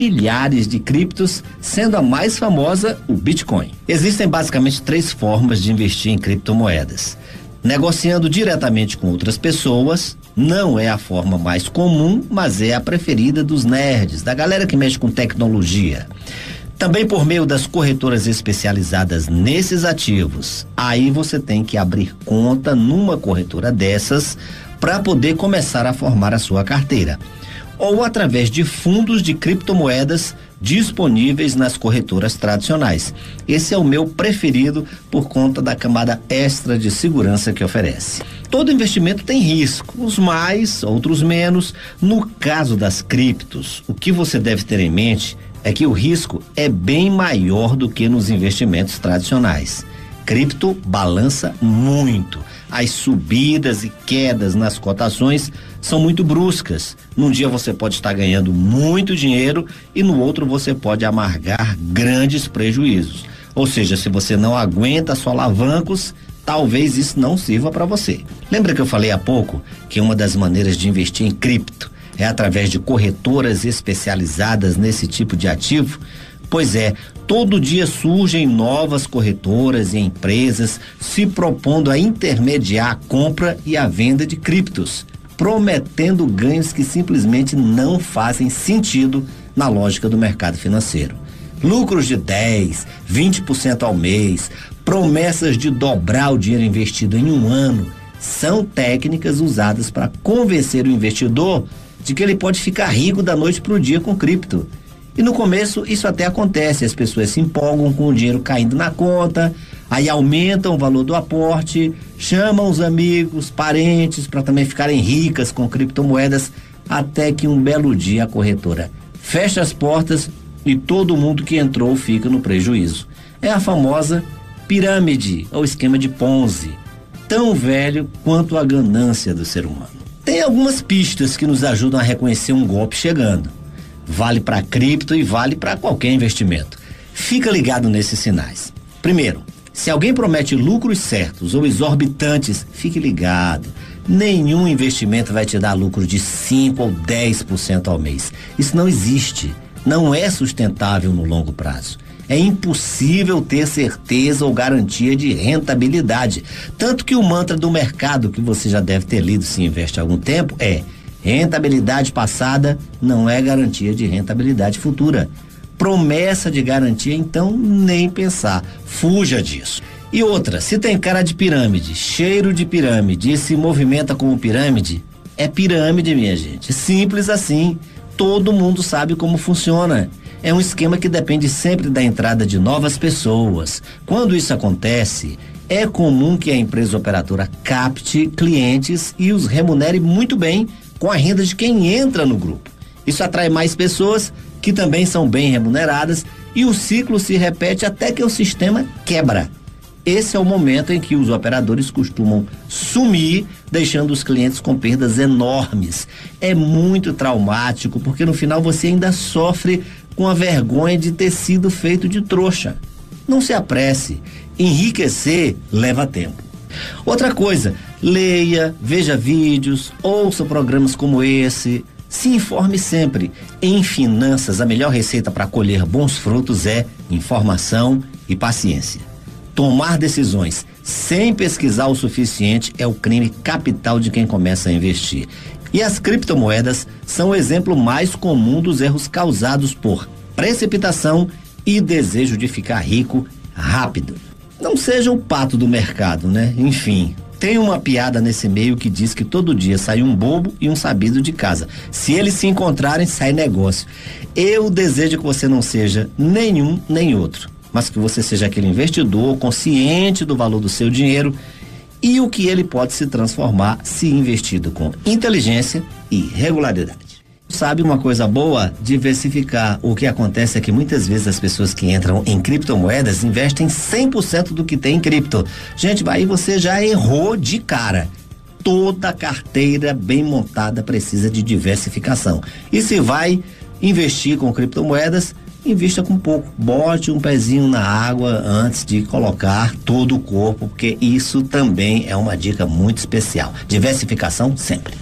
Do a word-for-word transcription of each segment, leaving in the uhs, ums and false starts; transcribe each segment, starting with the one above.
milhares de criptos, sendo a mais famosa o Bitcoin. Existem basicamente três formas de investir em criptomoedas. Negociando diretamente com outras pessoas, não é a forma mais comum, mas é a preferida dos nerds, da galera que mexe com tecnologia. Também por meio das corretoras especializadas nesses ativos. Aí você tem que abrir conta numa corretora dessas para poder começar a formar a sua carteira. Ou através de fundos de criptomoedas disponíveis nas corretoras tradicionais. Esse é o meu preferido por conta da camada extra de segurança que oferece. Todo investimento tem risco, uns mais, outros menos. No caso das criptos, o que você deve ter em mente é que o risco é bem maior do que nos investimentos tradicionais. Cripto balança muito. As subidas e quedas nas cotações são muito bruscas. Num dia você pode estar ganhando muito dinheiro e no outro você pode amargar grandes prejuízos. Ou seja, se você não aguenta só alavancos, talvez isso não sirva para você. Lembra que eu falei há pouco que uma das maneiras de investir em cripto é através de corretoras especializadas nesse tipo de ativo? Pois é, todo dia surgem novas corretoras e empresas se propondo a intermediar a compra e a venda de criptos, prometendo ganhos que simplesmente não fazem sentido na lógica do mercado financeiro. Lucros de dez, vinte por cento ao mês, promessas de dobrar o dinheiro investido em um ano, são técnicas usadas para convencer o investidor de que ele pode ficar rico da noite para o dia com cripto. E no começo isso até acontece, as pessoas se empolgam com o dinheiro caindo na conta, aí aumentam o valor do aporte, chamam os amigos, parentes para também ficarem ricas com criptomoedas, até que um belo dia a corretora fecha as portas e todo mundo que entrou fica no prejuízo. É a famosa pirâmide ou esquema de Ponzi, tão velho quanto a ganância do ser humano. Tem algumas pistas que nos ajudam a reconhecer um golpe chegando. Vale para cripto e vale para qualquer investimento. Fica ligado nesses sinais. Primeiro, se alguém promete lucros certos ou exorbitantes, fique ligado. Nenhum investimento vai te dar lucro de cinco ou dez por cento ao mês. Isso não existe. Não é sustentável no longo prazo. É impossível ter certeza ou garantia de rentabilidade. Tanto que o mantra do mercado, que você já deve ter lido se investe há algum tempo, é: rentabilidade passada não é garantia de rentabilidade futura. Promessa de garantia, então, nem pensar. Fuja disso. E outra, se tem cara de pirâmide, cheiro de pirâmide e se movimenta como pirâmide, é pirâmide, minha gente. Simples assim. Todo mundo sabe como funciona. É um esquema que depende sempre da entrada de novas pessoas. Quando isso acontece, é comum que a empresa operadora capte clientes e os remunere muito bem com a renda de quem entra no grupo. Isso atrai mais pessoas que também são bem remuneradas e o ciclo se repete até que o sistema quebra. Esse é o momento em que os operadores costumam sumir, deixando os clientes com perdas enormes. É muito traumático, porque no final você ainda sofre com a vergonha de ter sido feito de trouxa. Não se apresse. Enriquecer leva tempo. Outra coisa, leia, veja vídeos, ouça programas como esse, se informe sempre. Em finanças, a melhor receita para colher bons frutos é informação e paciência. Tomar decisões sem pesquisar o suficiente é o crime capital de quem começa a investir. E as criptomoedas são o exemplo mais comum dos erros causados por precipitação e desejo de ficar rico rápido. Não seja o pato do mercado, né? Enfim, tem uma piada nesse meio que diz que todo dia sai um bobo e um sabido de casa. Se eles se encontrarem, sai negócio. Eu desejo que você não seja nenhum nem outro, mas que você seja aquele investidor consciente do valor do seu dinheiro e o que ele pode se transformar se investido com inteligência e regularidade. Sabe uma coisa boa? Diversificar. O que acontece é que muitas vezes as pessoas que entram em criptomoedas investem cem por cento do que tem em cripto. Gente, aí você já errou de cara. Toda carteira bem montada precisa de diversificação. E se vai investir com criptomoedas, invista com pouco. Bote um pezinho na água antes de colocar todo o corpo, porque isso também é uma dica muito especial. Diversificação sempre.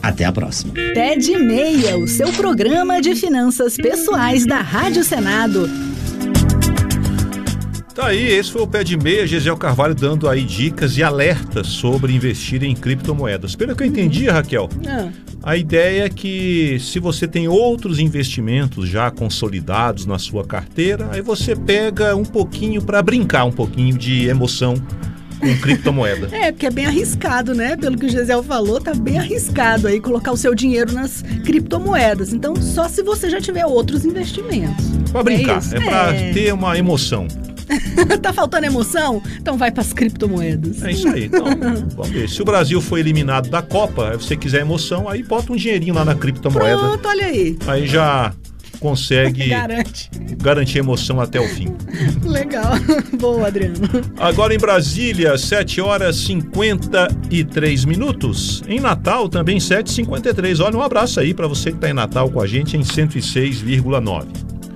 Até a próxima. Pé de Meia, o seu programa de finanças pessoais da Rádio Senado. Tá aí, esse foi o Pé de Meia, Gisele Carvalho dando aí dicas e alertas sobre investir em criptomoedas. Pelo que eu entendi, Raquel, Ah. a ideia é que se você tem outros investimentos já consolidados na sua carteira, aí você pega um pouquinho para brincar, um pouquinho de emoção com criptomoeda. É, porque é bem arriscado, né? Pelo que o Gisele falou, tá bem arriscado aí colocar o seu dinheiro nas criptomoedas. Então, só se você já tiver outros investimentos. Para brincar, é, é, é para é. ter uma emoção. Tá faltando emoção? Então vai pras criptomoedas. É isso aí. Então, vamos ver. Se o Brasil for eliminado da Copa, se você quiser emoção, aí bota um dinheirinho lá na criptomoeda. Pronto, olha aí. Aí já consegue Garante. garantir emoção até o fim. Legal. Boa, Adriano. Agora em Brasília, sete horas e cinquenta e três minutos. Em Natal, também sete e cinquenta e três. Olha, um abraço aí para você que está em Natal com a gente em cento e seis vírgula nove.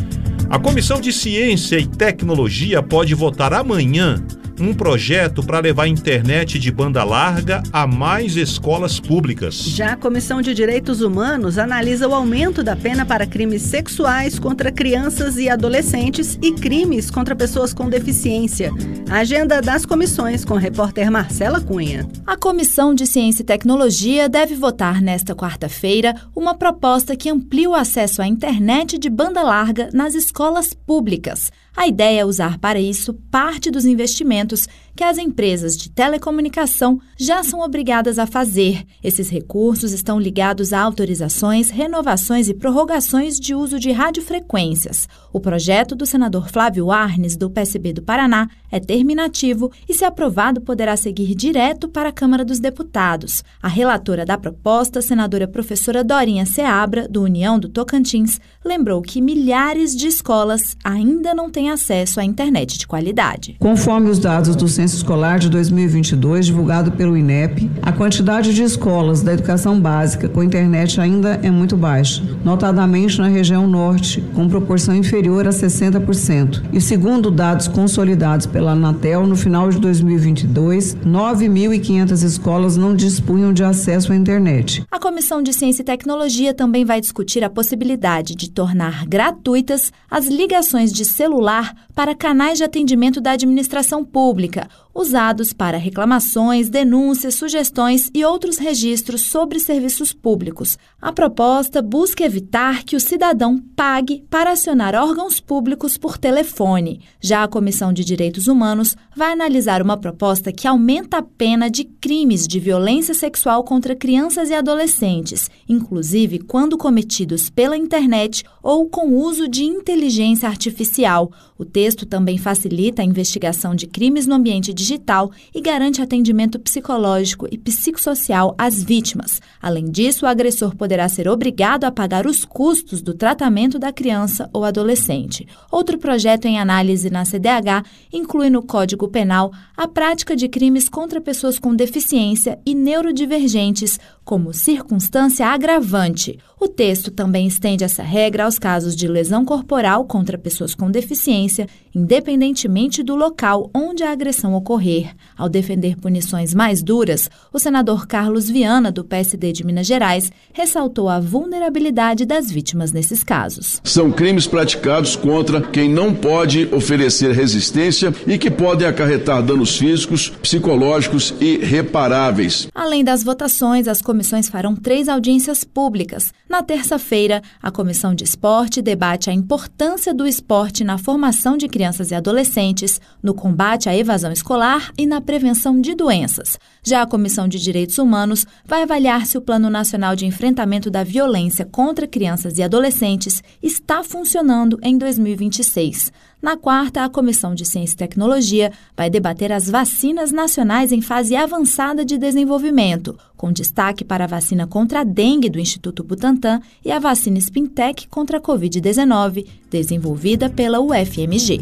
A Comissão de Ciência e Tecnologia pode votar amanhã um projeto para levar a internet de banda larga a mais escolas públicas. Já a Comissão de Direitos Humanos analisa o aumento da pena para crimes sexuais contra crianças e adolescentes e crimes contra pessoas com deficiência. A agenda das comissões com a repórter Marcela Cunha. A Comissão de Ciência e Tecnologia deve votar nesta quarta-feira uma proposta que amplia o acesso à internet de banda larga nas escolas públicas. A ideia é usar para isso parte dos investimentos que as empresas de telecomunicação já são obrigadas a fazer. Esses recursos estão ligados a autorizações, renovações e prorrogações de uso de radiofrequências. O projeto do senador Flávio Arnes, do P S B do Paraná, é terminativo e, se aprovado, poderá seguir direto para a Câmara dos Deputados. A relatora da proposta, senadora professora Dorinha Seabra, do União do Tocantins, lembrou que milhares de escolas ainda não têm acesso à internet de qualidade. Conforme os dados do Censo Escolar de dois mil e vinte e dois, divulgado pelo I N E P, a quantidade de escolas da educação básica com internet ainda é muito baixa, notadamente na região norte, com proporção inferior a sessenta por cento. E segundo dados consolidados pela Anatel, no final de dois mil e vinte e dois, nove mil e quinhentas escolas não dispunham de acesso à internet. A Comissão de Ciência e Tecnologia também vai discutir a possibilidade de tornar gratuitas as ligações de celular para canais de atendimento da administração pública, usados para reclamações, denúncias, sugestões e outros registros sobre serviços públicos. A proposta busca evitar que o cidadão pague para acionar órgãos públicos por telefone. Já a Comissão de Direitos Humanos vai analisar uma proposta que aumenta a pena de crimes de violência sexual contra crianças e adolescentes, inclusive quando cometidos pela internet ou com uso de inteligência artificial. O texto também facilita a investigação de crimes no ambiente digital e garante atendimento psicológico e psicossocial às vítimas. Além disso, o agressor poderá ser obrigado a pagar os custos do tratamento da criança ou adolescente. Outro projeto em análise na C D H inclui no Código Penal a prática de crimes contra pessoas com deficiência e neurodivergentes como circunstância agravante. O texto também estende essa regra aos casos de lesão corporal contra pessoas com deficiência, independentemente do local onde a agressão ocorrer. Ao defender punições mais duras, o senador Carlos Viana, do P S D de Minas Gerais, ressaltou a vulnerabilidade das vítimas nesses casos. São crimes praticados contra quem não pode oferecer resistência e que podem acarretar danos físicos, psicológicos e reparáveis. Além das votações, as comissões farão três audiências públicas. Na terça-feira, a Comissão de Esporte debate a importância do esporte na formação de crianças e adolescentes, no combate à evasão escolar e na prevenção de doenças. Já a Comissão de Direitos Humanos vai avaliar se o Plano Nacional de Enfrentamento da Violência contra Crianças e Adolescentes está funcionando em dois mil e vinte e seis. Na quarta, a Comissão de Ciência e Tecnologia vai debater as vacinas nacionais em fase avançada de desenvolvimento, com destaque para a vacina contra a dengue do Instituto Butantan e a vacina Spintec contra a covid dezenove, desenvolvida pela U F M G.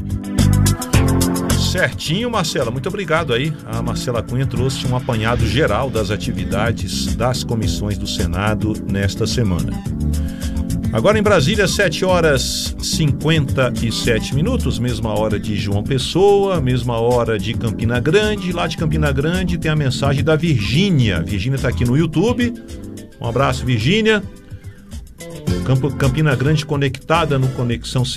Certinho, Marcela. Muito obrigado aí. A Marcela Cunha trouxe um apanhado geral das atividades das comissões do Senado nesta semana. Agora em Brasília, sete horas e cinquenta e sete minutos, mesma hora de João Pessoa, mesma hora de Campina Grande. Lá de Campina Grande tem a mensagem da Virgínia. Virgínia está aqui no YouTube. Um abraço, Virgínia. Campo, Campina Grande conectada no Conexão